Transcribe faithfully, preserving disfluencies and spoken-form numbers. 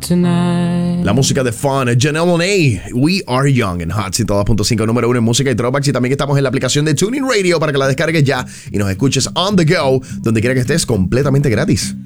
tonight. La música de Fun, Janelle Monáe, We Are Young en Hot ciento dos punto cinco, número uno en música y throwbacks. Y también estamos en la aplicación de TuneIn Radio para que la descargues ya y nos escuches on the go, donde quiera que estés, completamente gratis.